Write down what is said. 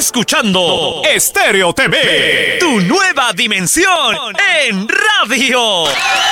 escuchando Estéreo TV, tu nueva dimensión en radio.